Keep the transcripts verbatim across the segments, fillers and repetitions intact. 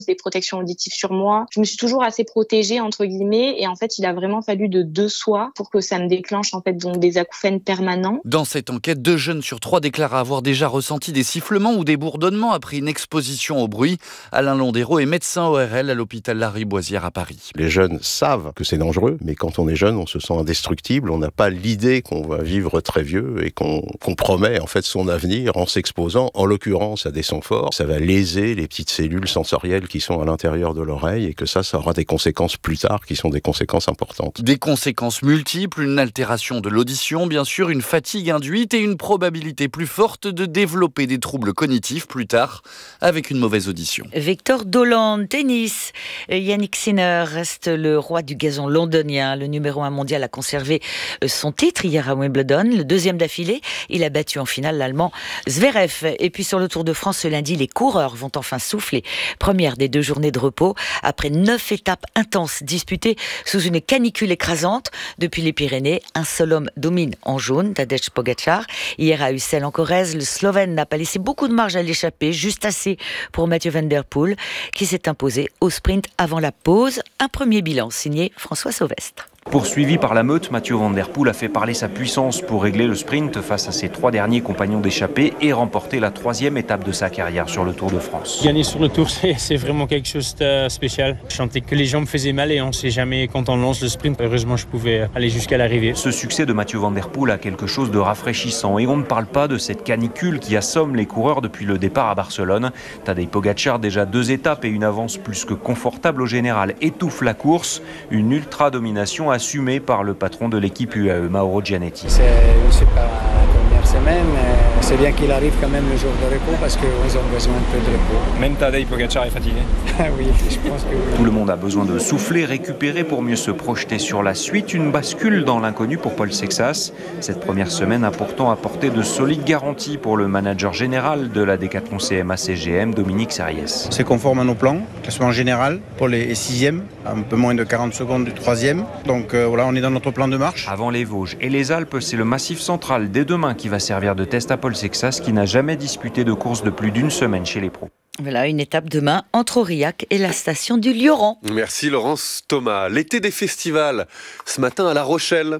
des protections auditives sur moi. Je me suis toujours assez protégée entre guillemets et en fait il a vraiment fallu de deux soies pour que ça me déclenche en fait donc des acouphènes permanents. Dans cette enquête, deux jeunes sur trois déclarent avoir déjà ressenti des sifflements ou des bourdonnements après une exposition au bruit. Alain Londero est médecin O R L à l'hôpital Lariboisière à Paris. Les jeunes savent que c'est dangereux, mais quand on est jeune, on se sent indestructible. On n'a pas l'idée qu'on va vivre très vieux et qu'on compromet en fait son avenir en s'exposant, en l'occurrence, à des sons forts. Ça va léser les petites cellules sensorielles qui sont à l'intérieur de l'oreille et que ça, ça aura des conséquences plus tard qui sont des conséquences importantes. Des conséquences multiples, une altération de l'audition, bien sûr, une fatigue induite et une probabilité plus forte de développer des troubles cognitifs plus tard avec une mauvaise audition. Victor Dolan, tennis. Yannick Sinner reste le roi du gazon londonien. Le numéro un mondial a conservé son titre hier à Wimbledon, le deuxième d'affilée. Il a battu en finale l'Allemand Zverev. Et puis sur le Tour de France ce lundi, les coureurs vont enfin souffler. Première des deux journées de repos après neuf étapes intenses disputées sous une canicule écrasante. Depuis les Pyrénées, un seul homme domine en jaune, Tadej Pogačar. Hier à Ussel en Corrèze, le Slovène n'a pas laissé beaucoup de marge à l'échappée, juste assez pour Mathieu Van Der Poel, qui s'est imposé au sprint avant la pause. Un premier bilan signé François Sauvestre. Poursuivi par la meute, Mathieu Van Der Poel a fait parler sa puissance pour régler le sprint face à ses trois derniers compagnons d'échappée et remporter la troisième étape de sa carrière sur le Tour de France. Gagner sur le Tour, c'est, c'est vraiment quelque chose de spécial. Je sentais que les jambes faisaient mal et on ne sait jamais quand on lance le sprint. Heureusement, je pouvais aller jusqu'à l'arrivée. Ce succès de Mathieu Van Der Poel a quelque chose de rafraîchissant et on ne parle pas de cette canicule qui assomme les coureurs depuis le départ à Barcelone. Tadej Pogačar, déjà deux étapes et une avance plus que confortable au général, étouffe la course. Une ultra-domination assumé par le patron de l'équipe U A E, Mauro Gianetti. C'est, je sais pas, la première semaine, c'est bien qu'il arrive quand même le jour de repos parce qu'ils ont besoin un peu de repos. Même Tadej Pogačar est fatigué. Oui, je pense que oui. Tout le monde a besoin de souffler, récupérer pour mieux se projeter sur la suite. Une bascule dans l'inconnu pour Paul Sexas. Cette première semaine a pourtant apporté de solides garanties pour le manager général de la Decathlon C M A C G M, Dominique Serriès. C'est conforme à nos plans. Classement général pour les sixièmes, un peu moins de quarante secondes du troisième. Donc euh, voilà, on est dans notre plan de marche. Avant les Vosges et les Alpes, c'est le Massif central dès demain qui va servir de test à Paul Sexas qui n'a jamais disputé de course de plus d'une semaine chez les pros. Voilà, une étape demain entre Aurillac et la station du Lioran. Merci Laurence Thomas. L'été des festivals, ce matin à La Rochelle.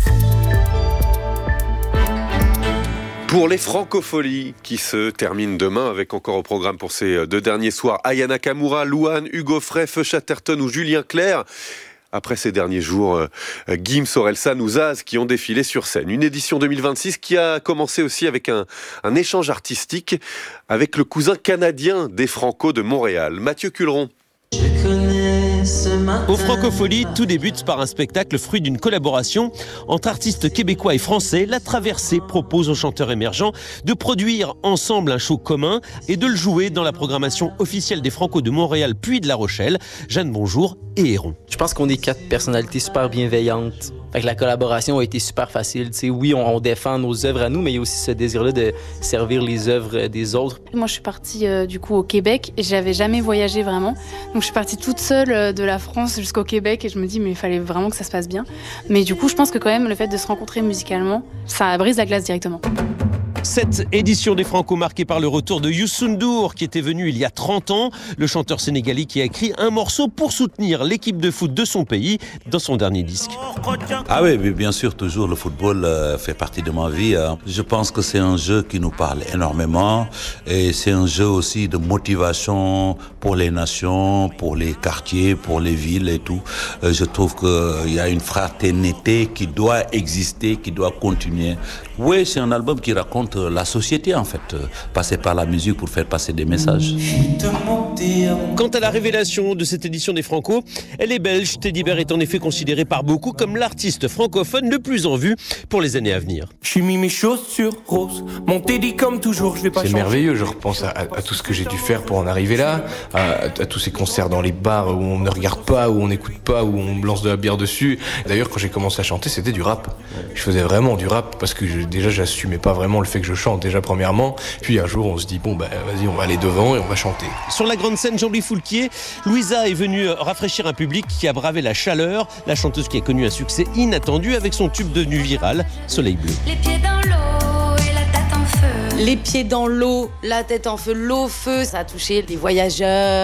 Pour les Francopholies qui se terminent demain avec encore au programme pour ces deux derniers soirs Aya Nakamura, Louane, Hugo Frey, Feu Chatterton ou Julien Clerc. Après ces derniers jours, euh, Gims, Orelsan ou Zaz qui ont défilé sur scène. Une édition deux mille vingt-six qui a commencé aussi avec un, un échange artistique avec le cousin canadien des Franco de Montréal, Mathieu Culeron. Aux Francopholies, tout débute par un spectacle fruit d'une collaboration entre artistes québécois et français. La Traversée propose aux chanteurs émergents de produire ensemble un show commun et de le jouer dans la programmation officielle des Franco de Montréal puis de La Rochelle. Jeanne Bonjour et Héron. Je pense qu'on est quatre personnalités super bienveillantes. Fait que la collaboration a été super facile. T'sais, oui, on, on défend nos œuvres à nous, mais il y a aussi ce désir-là de servir les œuvres des autres. Moi, je suis partie euh, du coup au Québec et j'avais jamais voyagé vraiment. Donc, je suis partie toute seule euh, de la France jusqu'au Québec et je me dis, mais il fallait vraiment que ça se passe bien. Mais du coup, je pense que quand même, le fait de se rencontrer musicalement, ça brise la glace directement. Cette édition des Franco marquée par le retour de Youssou N'Dour qui était venu il y a trente ans, le chanteur sénégalais qui a écrit un morceau pour soutenir l'équipe de foot de son pays dans son dernier disque. Ah oui, bien sûr, toujours le football euh, fait partie de ma vie. Hein. Je pense que c'est un jeu qui nous parle énormément et c'est un jeu aussi de motivation pour les nations, pour les quartiers, pour les villes et tout. Euh, je trouve qu'il y a une fraternité qui doit exister, qui doit continuer. Oui, c'est un album qui raconte la société en fait, passer par la musique pour faire passer des messages. Quant à la révélation de cette édition des Franco, elle est belge. Teddy Bear est en effet considéré par beaucoup comme l'artiste francophone le plus en vue pour les années à venir. J'ai mis mes chaussures roses, mon Teddy comme toujours, je vais pas C'est changer. merveilleux, je repense à, à, à tout ce que j'ai dû faire pour en arriver là, à, à tous ces concerts dans les bars où on ne regarde pas, où on n'écoute pas, où on me lance de la bière dessus. D'ailleurs, quand j'ai commencé à chanter, c'était du rap. Je faisais vraiment du rap parce que je, déjà, j'assumais pas vraiment le fait que je chante déjà premièrement. Puis un jour, on se dit bon bah vas-y, on va aller devant et on va chanter. Sur la grande scène, Jean-Louis Foulquier, Louisa est venue rafraîchir un public qui a bravé la chaleur. La chanteuse qui a connu un succès inattendu avec son tube devenu viral, Soleil bleu. Les pieds dans l'eau et la tête en feu. Les pieds dans l'eau, la tête en feu, l'eau, feu, ça a touché les voyageurs.